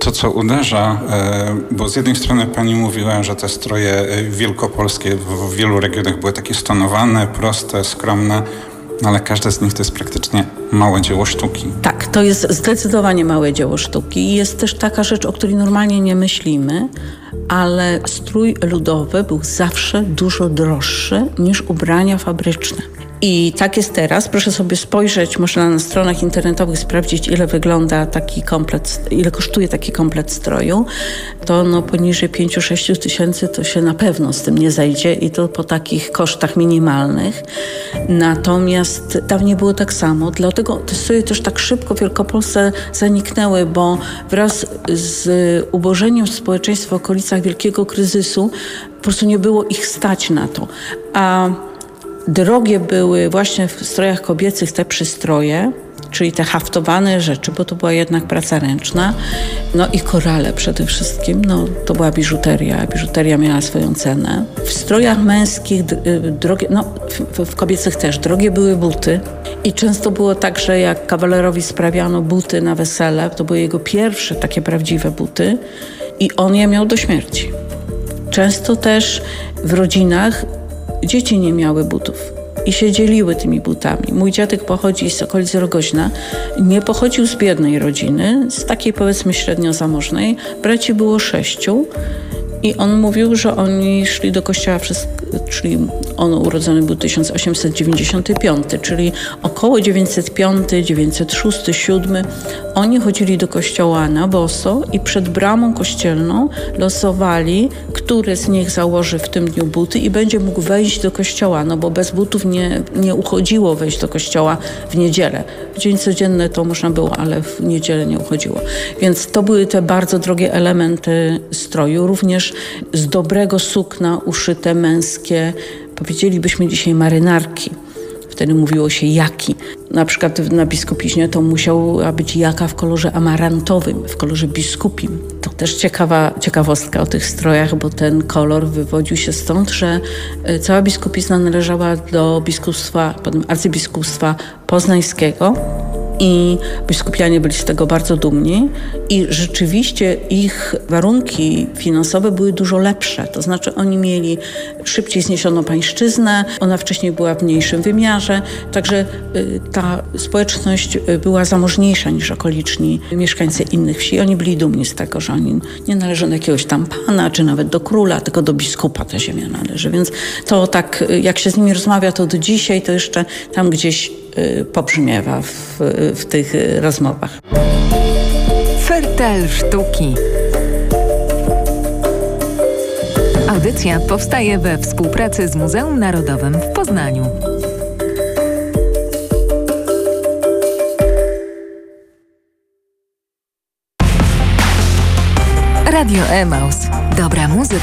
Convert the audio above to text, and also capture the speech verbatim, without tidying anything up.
to, co uderza, bo z jednej strony pani mówiła, że te stroje wielkopolskie w wielu regionach były takie stonowane, proste, skromne, ale każde z nich to jest praktycznie małe dzieło sztuki. Tak, to jest zdecydowanie małe dzieło sztuki i jest też taka rzecz, o której normalnie nie myślimy, ale strój ludowy był zawsze dużo droższy niż ubrania fabryczne. I tak jest teraz. Proszę sobie spojrzeć, można na stronach internetowych sprawdzić, ile wygląda taki komplet, ile kosztuje taki komplet stroju. To no poniżej pięć do sześciu tysięcy to się na pewno z tym nie zejdzie i to po takich kosztach minimalnych. Natomiast dawniej było tak samo, dlatego te stroje też tak szybko w Wielkopolsce zaniknęły, bo wraz z ubożeniem społeczeństwa w okolicach wielkiego kryzysu po prostu nie było ich stać na to. A drogie były właśnie w strojach kobiecych te przystroje, czyli te haftowane rzeczy, bo to była jednak praca ręczna. No i korale przede wszystkim, no to była biżuteria. Biżuteria miała swoją cenę. W strojach męskich drogie, no w, w kobiecych też drogie były buty. I często było tak, że jak kawalerowi sprawiano buty na wesele, to były jego pierwsze takie prawdziwe buty i on je miał do śmierci. Często też w rodzinach dzieci nie miały butów i się dzieliły tymi butami. Mój dziadek pochodzi z okolicy Rogoźna, nie pochodził z biednej rodziny, z takiej powiedzmy średnio zamożnej. Braci było sześciu i on mówił, że oni szli do kościoła, przez, czyli on urodzony był tysiąc osiemset dziewięćdziesiąty piąty, czyli około dziewięćset piąty, dziewięćset szósty, siódmy. Oni chodzili do kościoła na boso i przed bramą kościelną losowali, który z nich założy w tym dniu buty i będzie mógł wejść do kościoła, no bo bez butów nie, nie uchodziło wejść do kościoła w niedzielę. W dzień codzienny to można było, ale w niedzielę nie uchodziło. Więc to były te bardzo drogie elementy stroju, również z dobrego sukna uszyte męskie, powiedzielibyśmy dzisiaj marynarki. Wtedy mówiło się jaki. Na przykład na biskupiźnie to musiała być jaka w kolorze amarantowym, w kolorze biskupim. To też ciekawa ciekawostka o tych strojach, bo ten kolor wywodził się stąd, że cała biskupizna należała do biskupstwa, potem arcybiskupstwa poznańskiego. I biskupianie byli z tego bardzo dumni i rzeczywiście ich warunki finansowe były dużo lepsze. To znaczy oni mieli, szybciej zniesiono pańszczyznę, ona wcześniej była w mniejszym wymiarze, także y, ta społeczność była zamożniejsza niż okoliczni mieszkańcy innych wsi. Oni byli dumni z tego, że oni nie należą do jakiegoś tam pana, czy nawet do króla, tylko do biskupa ta ziemia należy. Więc to tak, jak się z nimi rozmawia, to do dzisiaj to jeszcze tam gdzieś pobrzmiewa w, w tych rozmowach. Fertel sztuki. Audycja powstaje we współpracy z Muzeum Narodowym w Poznaniu. Radio Emaus. Dobra muzyka.